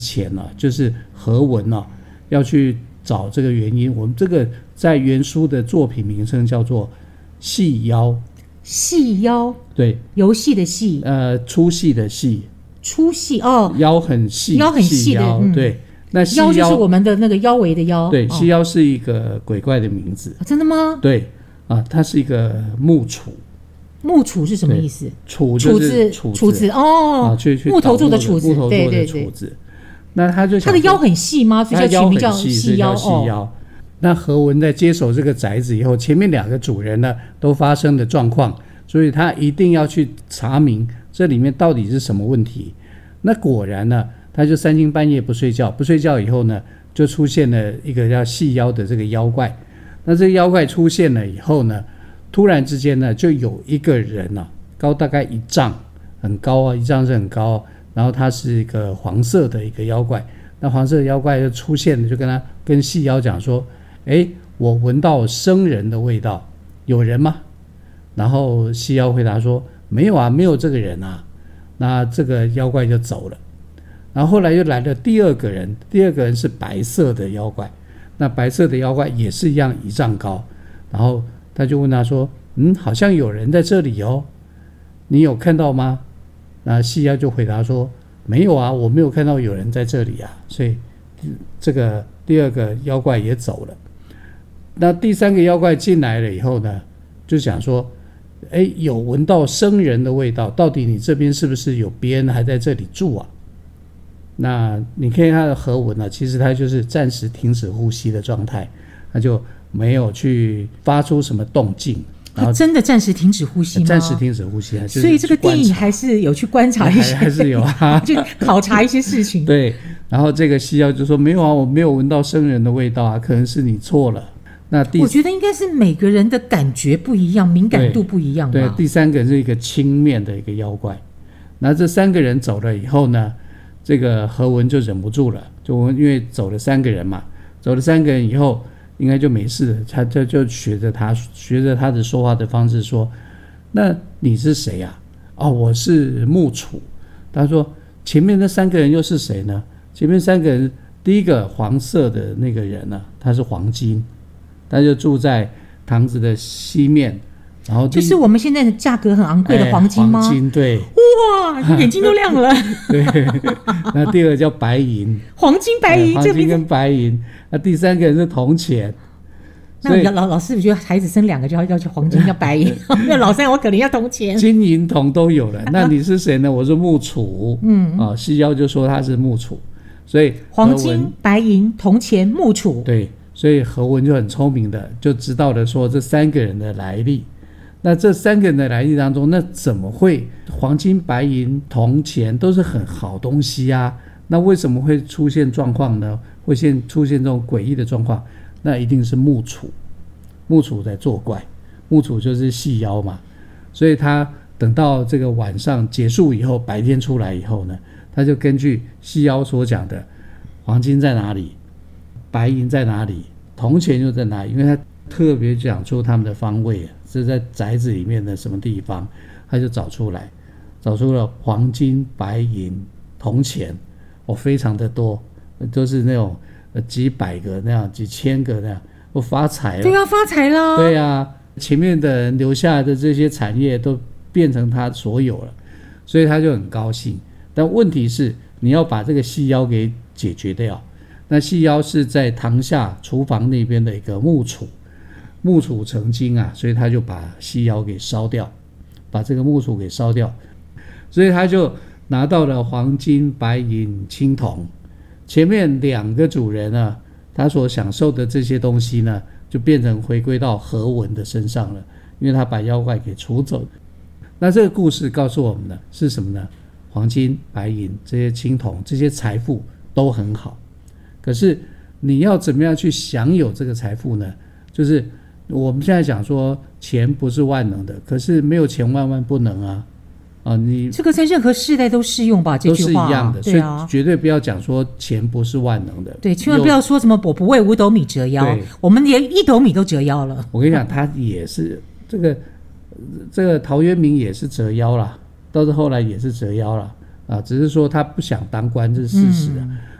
前呢，就是何文呢要去找这个原因。我们这个在原书的作品名称叫做戏妖。 戏妖， 对， 游戏的戏， 出戏的戏， 出戏哦， 妖很细， 妖很细的， 对。那戏妖就是我们的那个腰围的腰， 对，戏妖是一个鬼怪的名字。 真的吗？ 对啊，它是一个木杵。 木杵是什么意思？ 杵就是杵子哦，木头做的杵子，对对对。 那他就他的腰很细吗？所以叫取名叫戏妖哦。那何文在接手这个宅子以后，前面2个主人呢都发生了状况，所以他一定要去查明这里面到底是什么问题。那果然呢，他就3更半夜不睡觉，不睡觉以后呢，就出现了一个叫戏妖的这个妖怪。那这个妖怪出现了以后呢，突然之间呢，就有一个人啊，高大概1丈，很高啊，1丈是很高，然后他是一个黄色的一个妖怪。那黄色的妖怪就出现了，就跟戏妖讲说，我闻到生人的味道，有人吗？然后戏妖回答说，没有啊，没有这个人啊。那这个妖怪就走了。然后后来又来了第2个人，第2个人是白色的妖怪。那白色的妖怪也是一样1丈高，然后他就问他说，好像有人在这里哦，你有看到吗？那戏妖就回答说，没有啊，我没有看到有人在这里啊。所以这个第2个妖怪也走了。那第3个妖怪进来了以后呢，就想说，有闻到生人的味道，到底你这边是不是有别人还在这里住啊？那你看他的何文呢，其实他就是暂时停止呼吸的状态，他就没有去发出什么动静。 他真的暂时停止呼吸吗？ 暂时停止呼吸， 所以这个电影还是有去观察一些， 还是有啊， 去考察一些事情。 对，然后这个戏妖就说，没有啊，我没有闻到生人的味道啊，可能是你错了。那我觉得应该是每个人的感觉不一样，敏感度不一样吧。 对，第3个是一个青面的一个妖怪。那这3个人走了以后呢，这个何文就忍不住了，就因为走了3个人嘛，走了3个人以后应该就没事了，他就学着他的说话的方式说，那你是谁啊？我是木杵。他说前面那3个人又是谁呢？前面3个人，第一个黄色的那个人呢，他是黄金，他就住在堂子的西面，然后就是我们现在的价格很昂贵的黄金吗？ 黄金，对。 哇，眼睛都亮了。 对，那第2个叫白银， 黄金白银， 黄金跟白银。那第3个人是铜钱。 那老师觉得孩子生2个就要去黄金要白银，那老3我可能要铜钱， 金银铜都有了。那你是谁呢？我是木杵。戏妖就说他是木杵，所以黄金白银铜钱木杵。 对，所以何文就很聪明的就知道了说这3个人的来历。那这3个人的来历当中，那怎么会黄金白银铜钱都是很好东西啊？那为什么会出现状况呢？会出现这种诡异的状况？那一定是木杵在作怪。木杵就是戏妖嘛，所以他等到这个晚上结束以后，白天出来以后呢，他就根据戏妖所讲的黄金在哪里，白银在哪里，铜钱又在哪里，因为他特别讲出他们的方位，是在宅子里面的什么地方，他就找出了黄金白银铜钱，非常的多，都是那种几百个那样，几千个那样，我发财了。 对啊，发财了。 对啊，前面的人留下来的这些产业都变成他所有了，所以他就很高兴。但问题是，你要把这个戏妖给解决掉。那戏妖是在堂下厨房那边的一个木杵成精啊，所以他就把戏妖给烧掉，把这个木杵给烧掉，所以他就拿到了黄金白银青铜。前面2个主人啊，他所享受的这些东西呢，就变成回归到何文的身上了，因为他把妖怪给除走。那这个故事告诉我们的是什么呢？黄金白银这些青铜这些财富都很好，可是你要怎么样去享有这个财富呢？就是我们现在讲说钱不是万能的，可是没有钱万万不能啊。你这个在任何世代都适用吧？这句话都是一样的，所以绝对不要讲说钱不是万能的。 对，千万不要说什么我不为5斗米折腰，我们连1斗米都折腰了。 我跟你讲，他也是这个陶渊明也是折腰啦，到后来也是折腰啦。 只是说他不想当官，这是事实啊。